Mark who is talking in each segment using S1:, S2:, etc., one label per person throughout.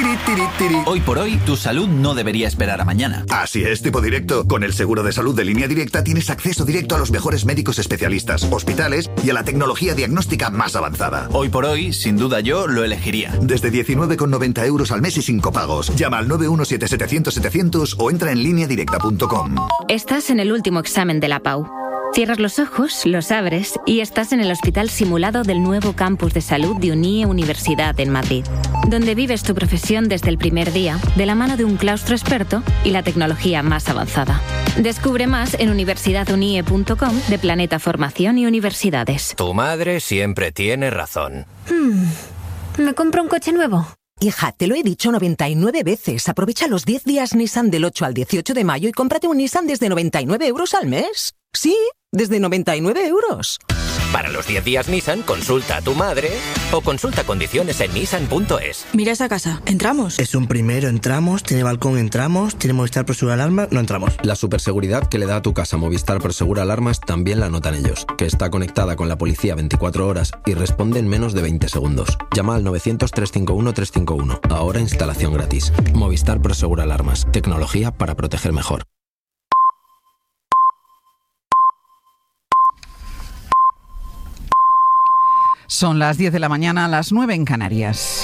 S1: Hoy por hoy, tu salud no debería esperar a mañana.
S2: Así es, tipo directo. Con el seguro de salud de Línea Directa tienes acceso directo a los mejores médicos especialistas, hospitales y a la tecnología diagnóstica más avanzada.
S1: Hoy por hoy, sin duda yo lo elegiría.
S2: Desde 19,90 € al mes y sin copagos. Llama al 917-700-700 o entra en lineadirecta.com.
S3: Estás en el último examen de la PAU. Cierras los ojos, los abres y estás en el hospital simulado del nuevo campus de salud de UNIE Universidad en Madrid, donde vives tu profesión desde el primer día, de la mano de un claustro experto y la tecnología más avanzada. Descubre más en universidadunie.com de Planeta Formación y Universidades.
S4: Tu madre siempre tiene razón.
S3: ¿Me compro un coche nuevo?
S5: Hija, te lo he dicho 99 veces. Aprovecha los 10 días Nissan del 8 al 18 de mayo y cómprate un Nissan desde 99 € al mes. Sí, desde 99 €.
S4: Para los 10 días Nissan, consulta a tu madre o consulta condiciones en nissan.es.
S6: Mira esa casa, ¿entramos?
S7: Es un primero, entramos, tiene balcón, entramos, tiene Movistar Prosegur Alarmas, no entramos.
S8: La superseguridad que le da a tu casa Movistar Prosegur Alarmas también la notan ellos, que está conectada con la policía 24 horas y responde en menos de 20 segundos. Llama al 900-351-351. Ahora instalación gratis. Movistar Prosegur Alarmas. Tecnología para proteger mejor.
S9: Son las 10 de la mañana, las 9 en Canarias.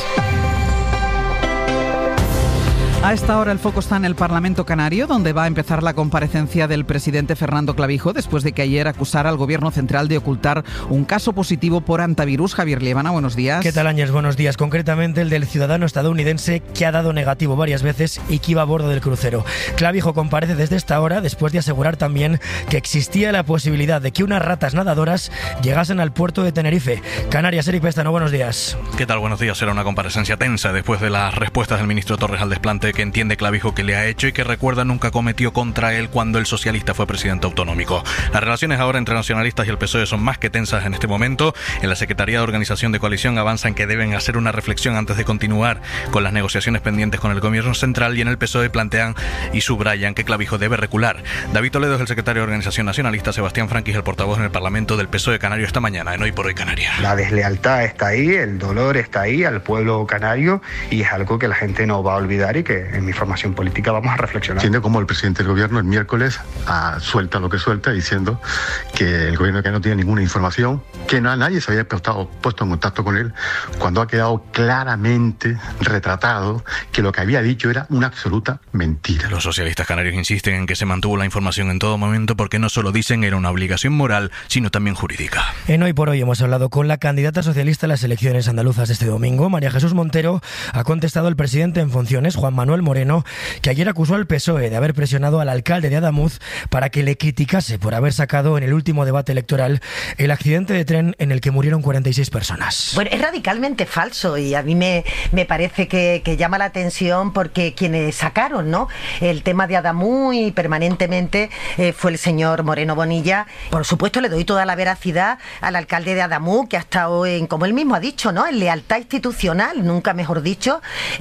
S9: A esta hora el foco está en el Parlamento Canario, donde va a empezar la comparecencia del presidente Fernando Clavijo, después de que ayer acusara al Gobierno central de ocultar un caso positivo por hantavirus. Javier Liebana, buenos días.
S10: ¿Qué tal, Áñez? Buenos días. Concretamente el del ciudadano estadounidense que ha dado negativo varias veces y que iba a bordo del crucero. Clavijo comparece desde esta hora, después de asegurar también que existía la posibilidad de que unas ratas nadadoras llegasen al puerto de Tenerife. Canarias, Eric Pestano, buenos días.
S11: ¿Qué tal? Buenos días. Será una comparecencia tensa después de las respuestas del ministro Torres al desplante que entiende Clavijo que le ha hecho y que recuerda nunca cometió contra él cuando el socialista fue presidente autonómico. Las relaciones ahora entre nacionalistas y el PSOE son más que tensas en este momento. En la Secretaría de Organización de Coalición avanzan que deben hacer una reflexión antes de continuar con las negociaciones pendientes con el Gobierno central, y en el PSOE plantean y subrayan que Clavijo debe recular. David Toledo es el secretario de Organización Nacionalista, Sebastián Franquis el portavoz en el Parlamento del PSOE canario esta mañana en Hoy por Hoy Canarias.
S12: La deslealtad está ahí, el dolor está ahí al pueblo canario, y es algo que la gente no va a olvidar y que en mi formación política vamos a reflexionar.
S13: Siendo como el presidente del gobierno el miércoles suelta lo que suelta, diciendo que el gobierno que no tiene ninguna información, que nadie se había puesto en contacto con él, cuando ha quedado claramente retratado que lo que había dicho era una absoluta mentira.
S11: Los socialistas canarios insisten en que se mantuvo la información en todo momento porque no solo dicen era una obligación moral, sino también jurídica.
S10: En Hoy por Hoy hemos hablado con la candidata socialista a las elecciones andaluzas de este domingo. María Jesús Montero ha contestado al presidente en funciones, Juan Manuel Moreno, que ayer acusó al PSOE de haber presionado al alcalde de Adamuz para que le criticase por haber sacado en el último debate electoral el accidente de tren en el que murieron 46 personas.
S14: Bueno, es radicalmente falso y a mí me parece que llama la atención porque quienes sacaron, ¿no?, el tema de Adamuz y permanentemente fue el señor Moreno Bonilla. Por supuesto le doy toda la veracidad al alcalde de Adamuz, que ha estado como él mismo ha dicho, ¿no?, en lealtad institucional, nunca mejor dicho,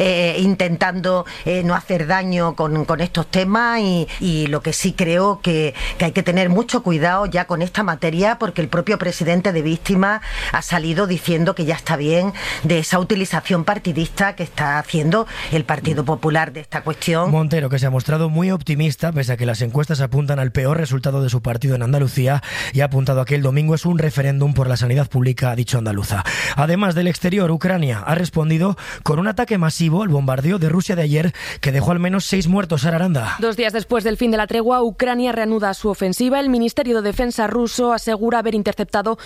S14: intentando no hacer daño con estos temas, y lo que sí creo que hay que tener mucho cuidado ya con esta materia, porque el propio presidente de Víctimas ha salido diciendo que ya está bien de esa utilización partidista que está haciendo el Partido Popular de esta cuestión.
S10: Montero, que se ha mostrado muy optimista pese a que las encuestas apuntan al peor resultado de su partido en Andalucía, y ha apuntado a que el domingo es un referéndum por la sanidad pública, ha dicho andaluza. Además del exterior, Ucrania ha respondido con un ataque masivo al bombardeo de Rusia de ayer que dejó al menos 6 muertos. Sara Aranda.
S15: 2 días después del fin de la tregua, Ucrania reanuda su ofensiva. El Ministerio de Defensa ruso asegura haber interceptado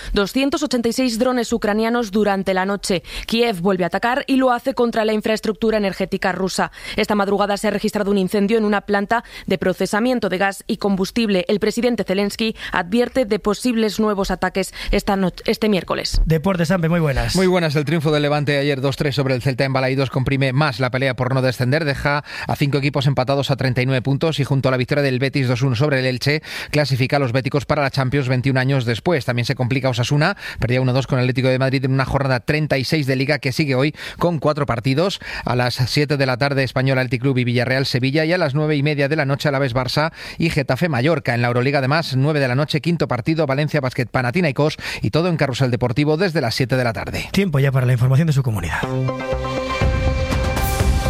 S15: 286 drones ucranianos durante la noche. Kiev vuelve a atacar y lo hace contra la infraestructura energética rusa. Esta madrugada se ha registrado un incendio en una planta de procesamiento de gas y combustible. El presidente Zelensky advierte de posibles nuevos ataques este miércoles.
S10: Deportes, Ampe, muy buenas.
S16: Muy buenas. El triunfo del Levante ayer 2-3 sobre el Celta en Balaídos comprime más la pelea por no descender. Deja a 5 equipos empatados a 39 puntos y junto a la victoria del Betis 2-1 sobre el Elche, clasifica a los béticos para la Champions 21 años después. También se complica Osasuna, perdía 1-2 con el Atlético de Madrid en una jornada 36 de Liga que sigue hoy con 4 partidos. A las 7 de la tarde, Español Athletic Club y Villarreal Sevilla, y a las 9:30 de la noche Alavés Barça y Getafe Mallorca. En la Euroliga además, 9 de la noche, quinto partido, Valencia Basket Panathinaikos, y todo en Carrusel Deportivo desde las 7 de la tarde.
S10: Tiempo ya para la información de su comunidad.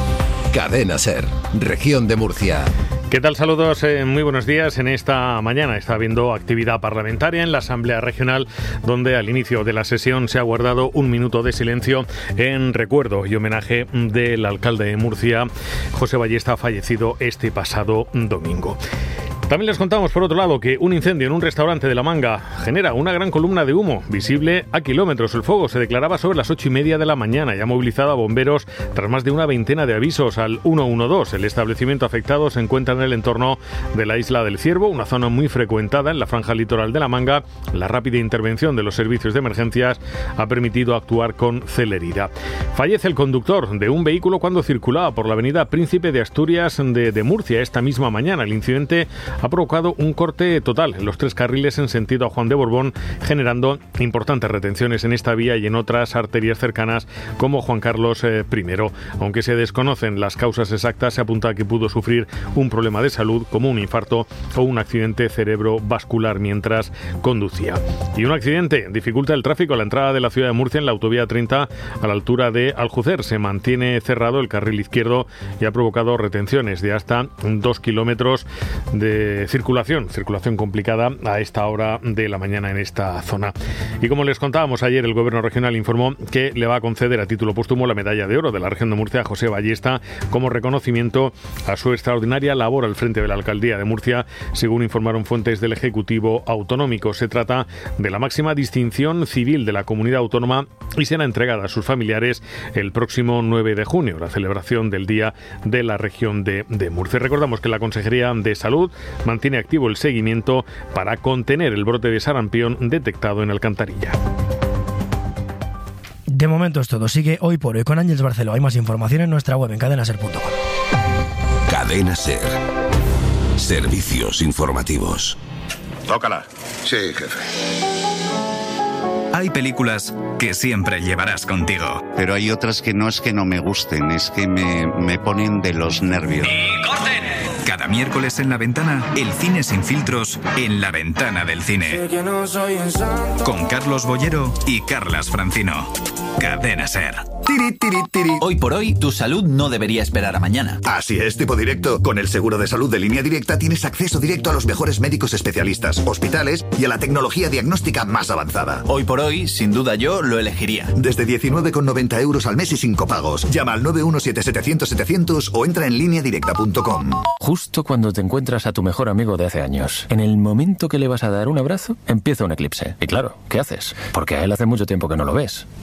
S6: Cadena SER, Región de Murcia.
S17: ¿Qué tal? Saludos, muy buenos días. En esta mañana está habiendo actividad parlamentaria en la Asamblea Regional, donde al inicio de la sesión se ha guardado un minuto de silencio en recuerdo y homenaje del alcalde de Murcia, José Ballesta, fallecido este pasado domingo. También les contamos, por otro lado, que un incendio en un restaurante de La Manga genera una gran columna de humo visible a kilómetros. El fuego se declaraba sobre las 8:30 de la mañana y ha movilizado a bomberos tras más de una veintena de avisos al 112. El establecimiento afectado se encuentra en el entorno de la Isla del Ciervo, una zona muy frecuentada en la franja litoral de La Manga. La rápida intervención de los servicios de emergencias ha permitido actuar con celeridad. Fallece el conductor de un vehículo cuando circulaba por la avenida Príncipe de Asturias de Murcia esta misma mañana. El incidente ha provocado un corte total en los 3 carriles en sentido a Juan de Borbón, generando importantes retenciones en esta vía y en otras arterias cercanas como Juan Carlos I. Aunque se desconocen las causas exactas, se apunta a que pudo sufrir un problema de salud como un infarto o un accidente cerebrovascular mientras conducía. Y un accidente dificulta el tráfico a la entrada de la ciudad de Murcia en la autovía 30 a la altura de Aljucer. Se mantiene cerrado el carril izquierdo y ha provocado retenciones de hasta 2 kilómetros de circulación complicada a esta hora de la mañana en esta zona. Y como les contábamos ayer, el Gobierno regional informó que le va a conceder a título póstumo la medalla de oro de la región de Murcia a José Ballesta como reconocimiento a su extraordinaria labor al frente de la alcaldía de Murcia, según informaron fuentes del Ejecutivo Autonómico. Se trata de la máxima distinción civil de la comunidad autónoma y será entregada a sus familiares el próximo 9 de junio, la celebración del Día de la Región de Murcia. Recordamos que la Consejería de Salud mantiene activo el seguimiento para contener el brote de sarampión detectado en Alcantarilla.
S10: De momento es todo. Sigue Hoy por Hoy con Ángeles Barceló. Hay más información en nuestra web en cadenaser.com.
S6: Cadena SER. Servicios informativos.
S18: Tócala. Sí, jefe.
S19: Hay películas que siempre llevarás contigo.
S18: Pero hay otras que no es que no me gusten, es que me ponen de los nervios.
S19: ¡Y corten! Cada miércoles en La Ventana, el cine sin filtros en La Ventana del Cine. Con Carlos Bollero y Carlas Francino. Cadena SER.
S1: Hoy por hoy, tu salud no debería esperar a mañana.
S2: Así es, tipo directo. Con el seguro de salud de Línea Directa tienes acceso directo a los mejores médicos especialistas, hospitales y a la tecnología diagnóstica más avanzada.
S1: Hoy por hoy, sin duda yo lo elegiría.
S2: Desde 19,90 euros al mes y sin copagos. Llama al 917-700-700 o entra en lineadirecta.com.
S20: Justo cuando te encuentras a tu mejor amigo de hace años, en el momento que le vas a dar un abrazo, empieza un eclipse. Y claro, ¿qué haces? Porque a él hace mucho tiempo que no lo ves.